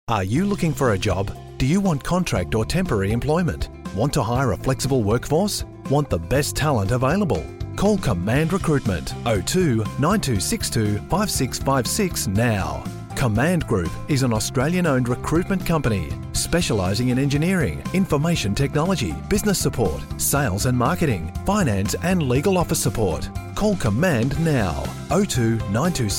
Are you looking for a job? Do you want contract or temporary employment? Want to hire a flexible workforce? Want the best talent available? Call Command Recruitment 02 9262 5656 now. Command Group is an Australian-owned recruitment company specialising in engineering, information technology, business support, sales and marketing, finance and legal office support. Call Command now 02 9262